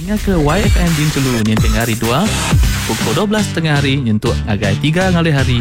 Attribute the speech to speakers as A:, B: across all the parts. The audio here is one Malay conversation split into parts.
A: Dengar ke YFM Bintulu Nyentik hari 2 pukul 12 tengah hari nyentuk agai 3 ngalih hari.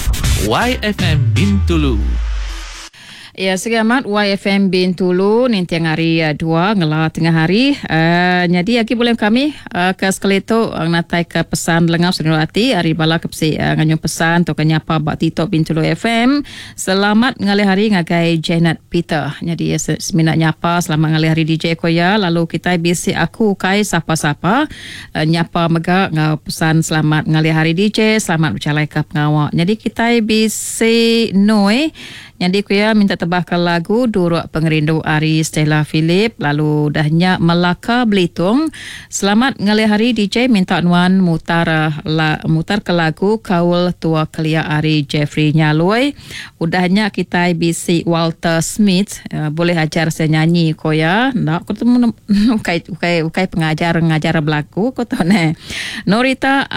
A: YFM Bintulu.
B: Ya, selamat YFM Bintulu nintiang hari 2 ngela tengah hari. Jadi aki boleh kami ke sekaleto natai ke pesan lengau senur hati hari bala ke pesi nganyo pesan to kenyapa bak TikTok Bintulu FM. Selamat ngalih hari ngagai Janet Peter. Jadi seminat nyapa selamat ngalih hari DJ Koya, lalu kita bisi aku kai sapa-sapa nyapa mega ngau pesan selamat ngalih hari DJ, selamat bercalai ke pengawak. Jadi kita bisi Noi. Jadi kuya minta tebahkan lagu Duruk Pengerindu Ari Stella Philip, lalu dahnya Melaka Belitung. Selamat ngalih hari DJ minta nuan mutar ke lagu Kaul Tua Kelia Ari Jeffrey Nyaloi. Udahnya kita bisi Walter Smith, boleh ajar saya nyanyi koya. Nak ketemu ukai pengajar berlaku ko to ne. Norita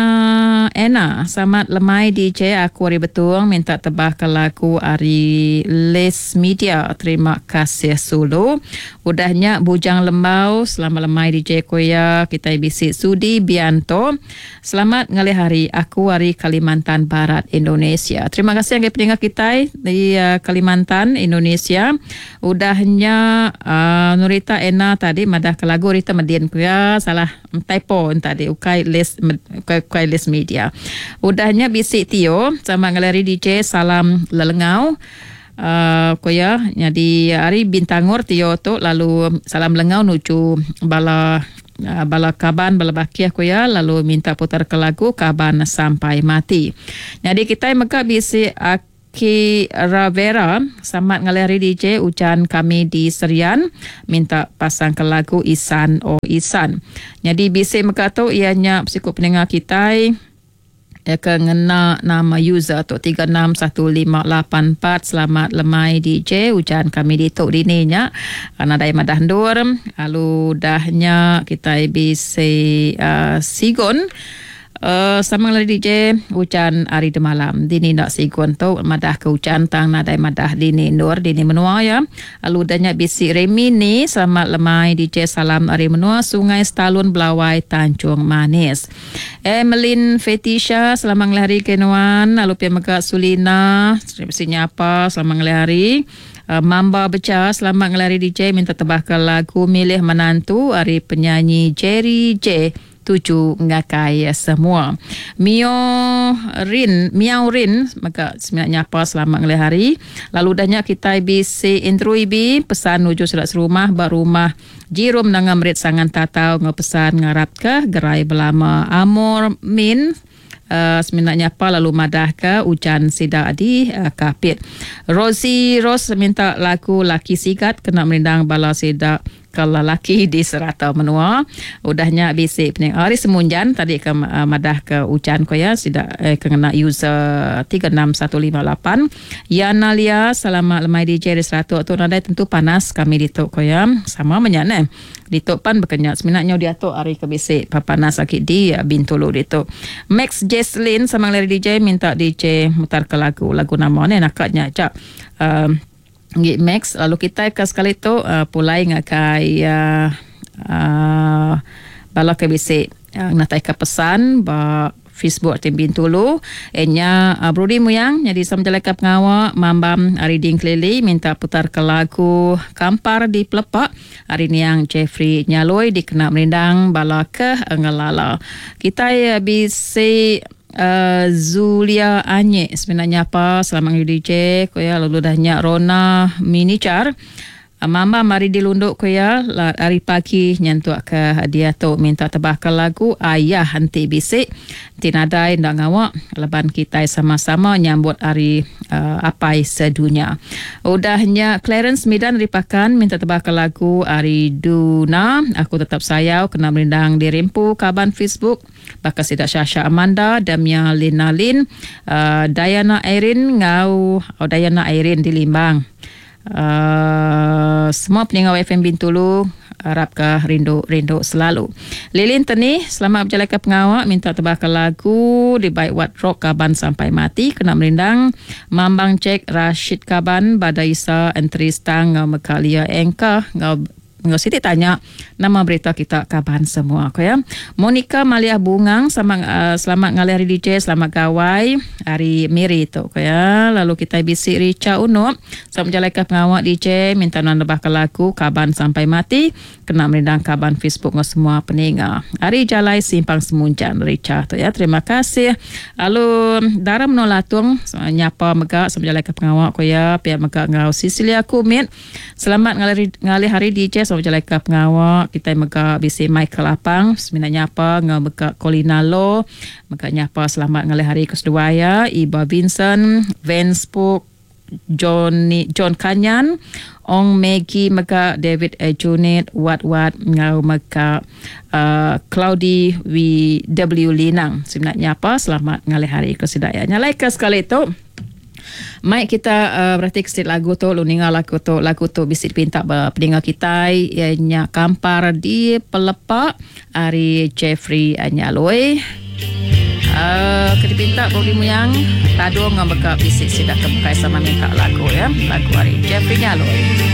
B: Ena selamat lemai DJ aku hari betul minta tebahkan lagu Ari Les Media. Terima kasih Sulu. Udahnya Bujang Lembau selamat lemai DJ Koya. Kita bisi Sudi Bianto selamat ngalih hari aku hari Kalimantan Barat Indonesia. Terima kasih yang pendengar kita di Kalimantan Indonesia. Udahnya Nurita Ena tadi madah ke lagu Rita Median Koya salah typo tadi ukai Les Media. Udahnya bisi Tio sama ngalih hari DJ salam lelengau. Koya jadi hari Bintangor Tio tu lalu salam lengau nuju bala kaban bala bakiah koya, lalu minta putar ke lagu Kaban Sampai Mati. Jadi kita maka bisi Aki Ravera selamat ngalih hari DJ ucan kami di Serian minta pasang ke lagu Isan Isan. Jadi bisi maka tu ianya psikop pendengar kita kena nama user tu 361584 selamat lemai DJ ujian kami dituk dininya karena daya madah ndur lalu dahnya kita bisi Sigon sama ngalih DJ ujian hari de malam dini nak Sigon tu madah ke ujian tang nadai madah dini nur dini menua ya. Lalu dahnya bisi Remini selamat lemai DJ salam hari menua Sungai Stalun Belawai Tanjung Manis. Emeline Fetisha selamat ngalih hari kenuan. Lalu pia mega Sulina bisi nyapa selamat ngalih hari. Mamba Beca selamat ngalih hari DJ minta tebahkan lagu Milih Menantu hari penyanyi Jerry J 7 ngakai semua. Miao Rin maka seminat nyapa selamat ngalih hari. Lalu dahnya kita bisi intro ibi pesan nuju selat serumah barumah Jirum nangam rit sangan tatau ngepesan ngarap ke gerai belama Amor Min. Seminat nyapa lalu madah ke ujan sida di kapit. Rosie Rose minta lagu Laki Sigat kena merindang bala sida kalau laki di serata menua. Udahnya bisi pening hari semunjan tadi ke madah ke ucan ko ya sida kena user 36158. Yana Lia selamat lemai DJ di serata tu nadai tentu panas kami dituk ko ya sama menyane dituk pan berkenyak seminatnya dia tu hari ke bisi papanas sakit di Bintulu dituk. Max Jesslyn sama ngalih DJ minta DJ mutar ke lagu nama ni nakatnya cak Max. Lalu kita ke sekali tu pulai ngakai bala ke bisi natai ke pesan ba Facebook tim Bintulu enya Brody Muyang jadi samjalaka pengawa mambam Ariding Klili minta putar ke lagu Kampar di Pelepak hari ni yang Jeffrey Nyaloi dikena merindang bala ke ngelala. Kita bisi Zulia Anye sebenarnya apa selamat DJ koya lalu dahnya Rona Minicar Mama mari dilunduk koya hari pagi nyentuak ke dia tu minta tebahkan lagu Ayah Henti Bisik tinadai ndak ngawak leban kita sama-sama nyambut hari apai sedunia. Udahnya Clarence Midan ripakan minta tebahkan lagu Ari Duna Aku Tetap Sayau kena merindang di Rimpu Kaban Facebook bakal sidak Syasha Amanda Damia Lina Lin Diana Airin Diana Airin di Limbang. Semua pendengar FM Bintulu harap ke rindu selalu. Lilin Teni selamat berjalan ke pengawak minta tebahkan lagu di Baik Wat Rock Kaban Sampai Mati kena merindang Mambang Cek Rashid Kaban Badaisa Entristang Mekalia Engka Siti tanya nama berita kita kaban semua ko ya. Monica Malia Bungang selamat ngalih hari DJ, selamat gawai hari Miri tu ko ya. Lalu kita bisik Richa Uno selamat menjalankan pengawak DJ minta nambah ke lagu kaban sampai mati kena merindang kaban Facebook ngau semua pendengar. Hari Jalai Simpang Semunjan Richa tu ya. Terima kasih. Lalu Dara Menolatung nyapa megak selamat menjalankan pengawak ko ya. Pihak megak ngau Sisilia Kumit selamat ngalih hari DJ selamat menjalankan pengawak. Kita megak bisi Michael Apang sebenarnya nyapa ngau megak Colina Lo megak nyapa selamat ngalih hari kedua ya. Iba Vincent Venspook John Kanyan Ong Maggie megak David Junit Wat ngau megak Claudi W Linang sebenarnya apa selamat ngalih hari kesedaya nyalai ke sekali tu. Mai kita berarti kesit lagu tu luninga lagu tu bisik pinta pendengar kita ianya Kampar di Pelepak hari Jeffrey Anyaloi kita pinta bodi muyang tado ngambeka bisik sidak kemukai sama minta lagu ya lagu hari Jeffrey Anyaloi.